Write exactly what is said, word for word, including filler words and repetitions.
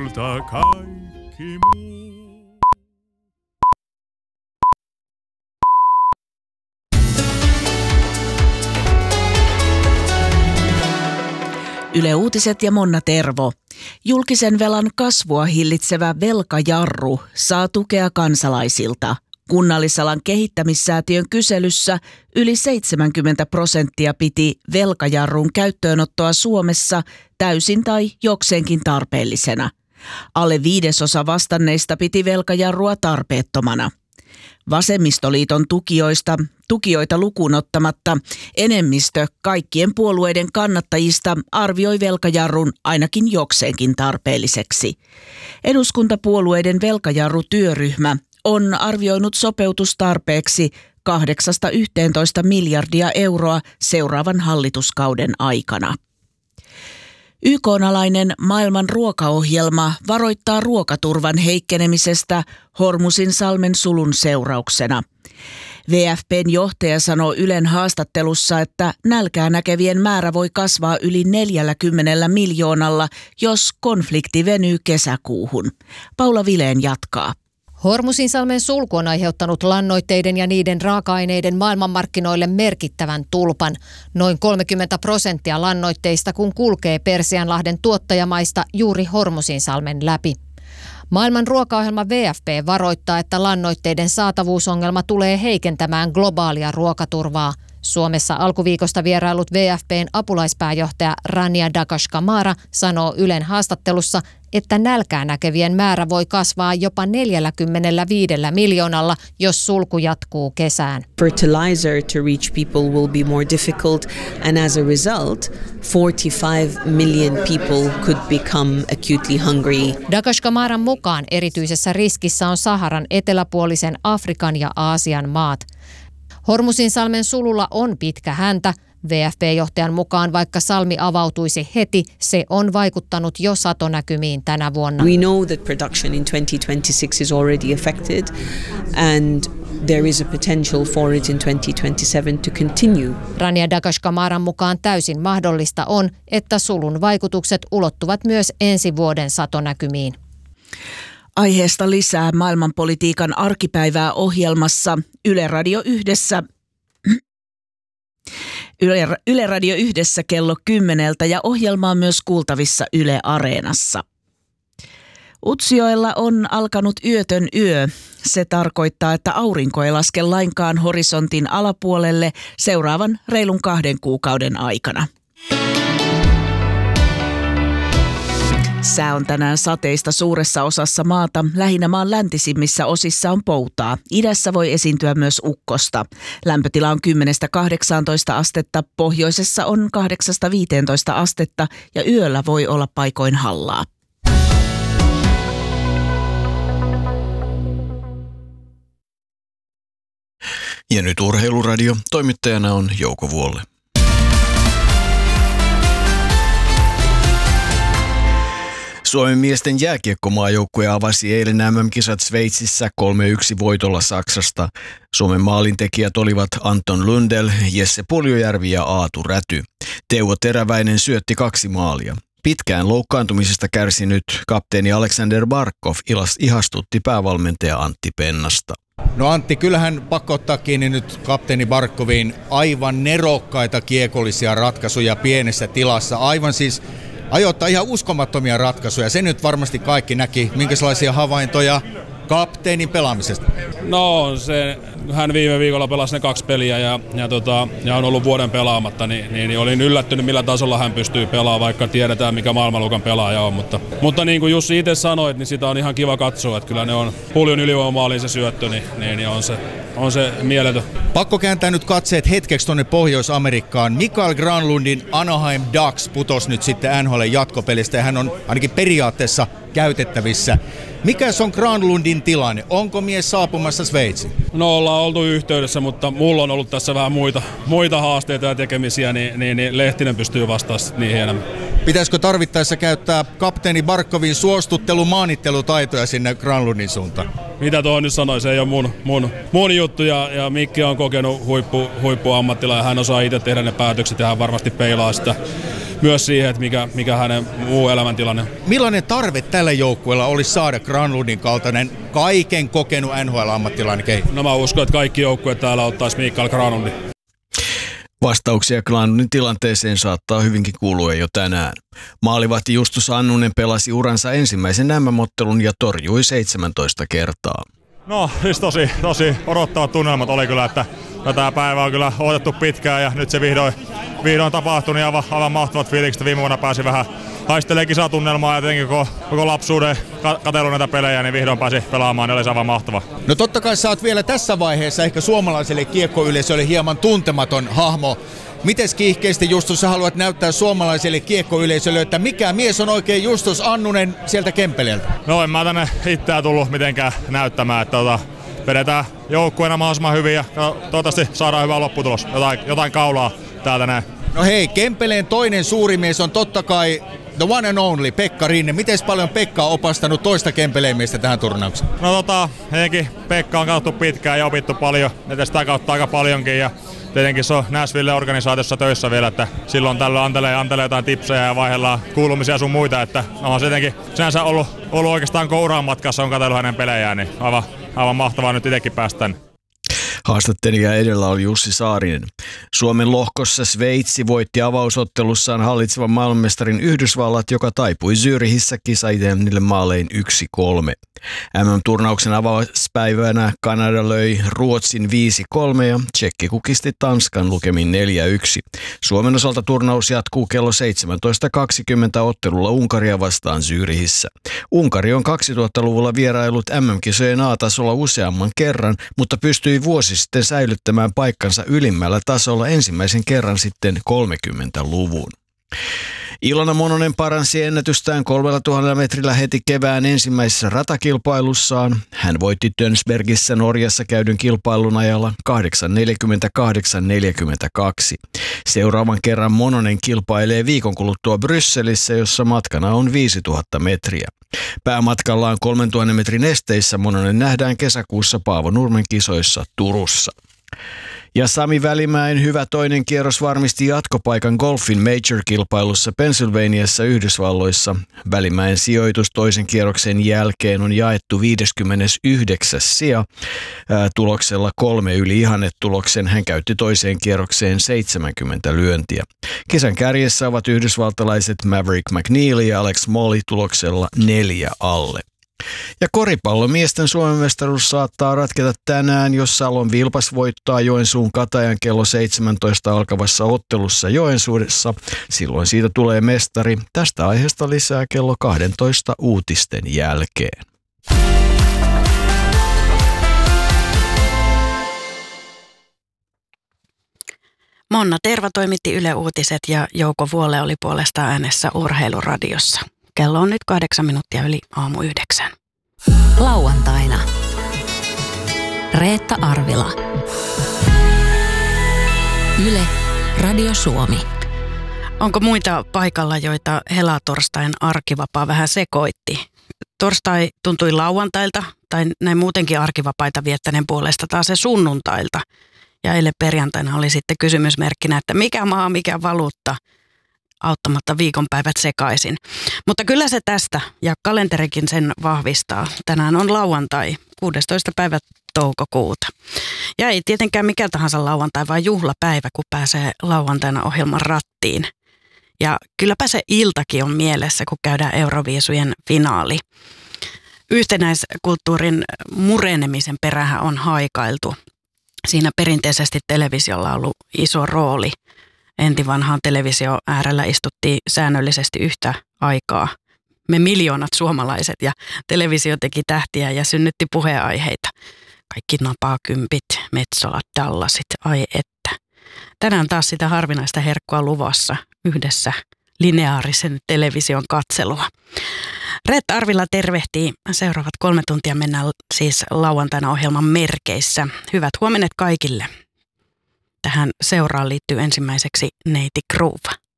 mutta kaikki muu. Yle Uutiset ja Monna Tervo. Julkisen velan kasvua hillitsevä velkajarru saa tukea kansalaisilta. Kunnallisalan kehittämissäätiön kyselyssä yli seitsemänkymmentä prosenttia piti velkajarrun käyttöönottoa Suomessa täysin tai jokseenkin tarpeellisena. Alle viidesosa vastanneista piti velkajarrua tarpeettomana. Vasemmistoliiton tukijoista, tukijoita lukuun ottamatta, enemmistö kaikkien puolueiden kannattajista arvioi velkajarrun ainakin jokseenkin tarpeelliseksi. Eduskuntapuolueiden velkajarrutyöryhmä on arvioinut sopeutustarpeeksi kahdeksasta yhteentoista miljardia euroa seuraavan hallituskauden aikana. Y K:n-alainen maailman ruokaohjelma varoittaa ruokaturvan heikkenemisestä Hormuzinsalmen sulun seurauksena. W F P:n johtaja sanoo Ylen haastattelussa, että nälkää näkevien määrä voi kasvaa yli neljälläkymmenellä miljoonalla, jos konflikti venyy kesäkuuhun. Paula Vileen jatkaa. Hormuzinsalmen sulku on aiheuttanut lannoitteiden ja niiden raaka-aineiden maailmanmarkkinoille merkittävän tulpan. Noin kolmekymmentä prosenttia lannoitteista, kun kulkee Persianlahden tuottajamaista juuri Hormuzinsalmen läpi. Maailman ruokaohjelma W F P varoittaa, että lannoitteiden saatavuusongelma tulee heikentämään globaalia ruokaturvaa. Suomessa alkuviikosta vierailut W F P:n apulaispääjohtaja Rania Dakashkamara sanoo Ylen haastattelussa, että nälkää näkevien määrä voi kasvaa jopa neljälläkymmenelläviidellä miljoonalla, jos sulku jatkuu kesään. Fertilizer to reach people will be more difficult, and as a result, forty-five million people could become acutely hungry. Dakashkamaran mukaan erityisessä riskissä on Saharan eteläpuolisen Afrikan ja Aasian maat. Hormuzinsalmen sululla on pitkä häntä. W F P-johtajan mukaan, vaikka salmi avautuisi heti, se on vaikuttanut jo satonäkymiin tänä vuonna. We know that production in twenty twenty-six is already affected and there is a potential for it in twenty twenty-seven to continue. Rania Dakashkamaran mukaan täysin mahdollista on, että sulun vaikutukset ulottuvat myös ensi vuoden satonäkymiin. Aiheesta lisää maailmanpolitiikan arkipäivää ohjelmassa Yle Radio Yhdessä. Yle, Yle Radio Yhdessä kello kymmeneltä ja ohjelma on myös kuultavissa Yle Areenassa. Utsjoella on alkanut yötön yö. Se tarkoittaa, että aurinko ei laske lainkaan horisontin alapuolelle seuraavan reilun kahden kuukauden aikana. Sää on tänään sateista suuressa osassa maata. Lähinnä maan läntisimmissä osissa on poutaa. Idässä voi esiintyä myös ukkosta. Lämpötila on kymmenestä kahdeksaantoista astetta, pohjoisessa on kahdeksasta viiteentoista astetta ja yöllä voi olla paikoin hallaa. Ja nyt Urheiluradio. Toimittajana on Jouko Vuolle. Suomen miesten jääkiekkomaajoukkue avasi eilen M M-kisat Sveitsissä kolme yksi voitolla Saksasta. Suomen maalintekijät olivat Anton Lundell, Jesse Puljujärvi ja Aatu Räty. Teuvo Teräväinen syötti kaksi maalia. Pitkään loukkaantumisesta kärsinyt kapteeni Alexander Barkov ihastutti päävalmentaja Antti Pennasta. No Antti, kyllähän pakko ottaa kiinni nyt kapteeni Barkoviin aivan nerokkaita kiekollisia ratkaisuja pienessä tilassa. Aivan siis ajoittaa ihan uskomattomia ratkaisuja. Se nyt varmasti kaikki näki. Minkälaisia havaintoja kapteenin pelaamisesta? No se, hän viime viikolla pelasi ne kaksi peliä ja, ja, tota, ja on ollut vuoden pelaamatta, niin, niin, niin olin yllättynyt millä tasolla hän pystyy pelaamaan, vaikka tiedetään mikä maailmanluokan pelaaja on. Mutta, mutta niin kuin Jussi itse sanoit, niin sitä on ihan kiva katsoa, että kyllä ne on Puljon ylivoimaaliin se syöttö, niin, niin, niin on, se, on se mieletön. Pakko kääntää nyt katseet hetkeksi tuonne Pohjois-Amerikkaan. Mikael Granlundin Anaheim Ducks putosi nyt sitten N H L:n jatkopelistä ja hän on ainakin periaatteessa käytettävissä. Mikä on Granlundin tilanne? Onko mies saapumassa Sveitsiin? No ollaan oltu yhteydessä, mutta mulla on ollut tässä vähän muita, muita haasteita ja tekemisiä, niin, niin, niin Lehtinen pystyy vastaamaan niihin enemmän. Pitäisikö tarvittaessa käyttää kapteeni Barkovin suostuttelu maanittelutaitoja sinne Granlundin suuntaan? Mitä tuohon nyt sanoin, se ei ole mun, mun, mun juttu ja, ja Mikki on kokenut huippu, huippuammattilainen ja hän osaa itse tehdä ne päätökset ja hän varmasti peilaa sitä, myös siihen, että mikä, mikä hänen muu elämäntilanne on. Millainen tarve tällä joukkueella olisi saada Granlundin kaltainen kaiken kokenut N H L-ammattilainen kehiin? No mä uskon, että kaikki joukkueet täällä ottaisi Mikael Granlundin. Vastauksia Granlundin tilanteeseen saattaa hyvinkin kuulua jo tänään. Maalivahti Justus Annunen pelasi uransa ensimmäisen M M-ottelun ja torjui seitsemäntoista kertaa. No siis tosi, tosi odottavat tunnelmat oli kyllä, että tätä päivää on kyllä odotettu pitkään ja nyt se vihdoin, vihdoin tapahtui, niin aivan, aivan mahtavat fiilikset. Viime vuonna pääsi vähän haistelemaan kisatunnelmaa ja tietenkin koko, koko lapsuuden katsellut näitä pelejä, niin vihdoin pääsi pelaamaan, niin oli se aivan mahtava. No totta kai sä oot vielä tässä vaiheessa ehkä suomalaiselle kiekkoyleisölle hieman tuntematon hahmo. Mites kiihkeästi Justus sä haluat näyttää suomalaiselle kiekkoyleisölle, että mikä mies on oikein Justus Annunen sieltä Kempeleeltä? No en mä tänne itseään tullut mitenkään näyttämään, että tota, vedetään joukkueena mahdollisimman hyvin ja toivottavasti saadaan hyvä lopputulos, jotain, jotain kaulaa täältä näin. No hei, Kempeleen toinen suuri mies on totta kai the one and only Pekka Rinne. Miten paljon Pekka on opastanut toista Kempeleen miestä tähän turnaukseen? No tota, ennenkin Pekka on katsottu pitkään ja opittu paljon, ja sitä kautta aika paljonkin ja tietenkin se on Nashville-organisaatiossa töissä vielä, että silloin tällöin antelee, antelee jotain tipsejä ja vaihdellaan kuulumisia sun muita, että onhan se jotenkin sinänsä ollut, ollut oikeastaan kouraan matkassa, on katsellut hänen pelejään, niin aivan, aivan mahtavaa nyt itsekin päästä. Haastattelija edellä oli Jussi Saarinen. Suomen lohkossa Sveitsi voitti avausottelussaan hallitsevan maailmanmestarin Yhdysvallat, joka taipui Zürichissä kisaitemmille maalein yksi kolme. M M-turnauksen avauspäivänä Kanada löi Ruotsin viisi kolme ja Tšekki kukisti Tanskan lukemin neljä yksi. Suomen osalta turnaus jatkuu kello seitsemäntoista kaksikymmentä ottelulla Unkaria vastaan Zürichissä. Unkari on kaksituhattaluvulla vierailut M M-kisojen A-tasolla useamman kerran, mutta pystyi vuosi sitten säilyttämään paikkansa ylimmällä tasolla ensimmäisen kerran sitten kolmekymmentäluvun. Ilona Mononen paransi ennätystään kolmellatuhannella metrillä heti kevään ensimmäisessä ratakilpailussaan. Hän voitti Tönsbergissä Norjassa käydyn kilpailun ajalla kahdeksan neljäkymmentäkahdeksan neljäkymmentäkaksi. Seuraavan kerran Mononen kilpailee viikon kuluttua Brysselissä, jossa matkana on viisituhatta metriä. Päämatkallaan kolmentuhannen metrin esteissä Mononen nähdään kesäkuussa Paavo Nurmen kisoissa Turussa. Ja Sami Välimäen hyvä toinen kierros varmisti jatkopaikan golfin Major-kilpailussa Pennsylvaniassa Yhdysvalloissa. Välimäen sijoitus toisen kierroksen jälkeen on jaettu viideskymmenesyhdeksäs sija. Ää, tuloksella kolme yli ihannetuloksen. Hän käytti toiseen kierrokseen seitsemänkymmentä lyöntiä. Kesän kärjessä ovat yhdysvaltalaiset Maverick McNeil ja Alex Molly tuloksella neljä alle. Ja koripallomiesten Suomen mestaruus saattaa ratketa tänään, jos Salon Vilpas voittaa Joensuun Katajan kello seitsemäntoista alkavassa ottelussa Joensuudessa. Silloin siitä tulee mestari. Tästä aiheesta lisää kello kaksitoista uutisten jälkeen. Monna Terva toimitti Yle Uutiset ja Jouko Vuole oli puolestaan äänessä Urheiluradiossa. Kello on nyt kahdeksan minuuttia yli aamu yhdeksän. Lauantaina. Reetta Arvila. Yle, Radio Suomi. Onko muita paikalla, joita helatorstain arkivapaa vähän sekoitti? Torstai tuntui lauantailta tai näin muutenkin arkivapaita viettäneen puolesta taas se sunnuntailta. Ja eilen perjantaina oli sitten kysymysmerkkinä, että mikä maa, mikä valuutta, auttamatta viikonpäivät sekaisin. Mutta kyllä se tästä, ja kalenterikin sen vahvistaa. Tänään on lauantai, kuudestoista päivä toukokuuta. Ja ei tietenkään mikä tahansa lauantai, vaan juhlapäivä, kun pääsee lauantaina ohjelman rattiin. Ja kylläpä se iltakin on mielessä, kun käydään Euroviisujen finaali. Yhtenäiskulttuurin murenemisen perähän on haikailtu. Siinä perinteisesti televisiolla on ollut iso rooli. Entivanhaan televisio äärellä istuttiin säännöllisesti yhtä aikaa. Me miljoonat suomalaiset ja televisio teki tähtiä ja synnytti puheenaiheita. Kaikki napaakympit, Metsolat, Dallasit, ai että. Tänään taas sitä harvinaista herkkua luvassa yhdessä lineaarisen television katselua. Reetta Arvila tervehtii. Seuraavat kolme tuntia mennään siis lauantaina ohjelman merkeissä. Hyvät huomenet kaikille. Tähän seuraan liittyy ensimmäiseksi neiti Groove.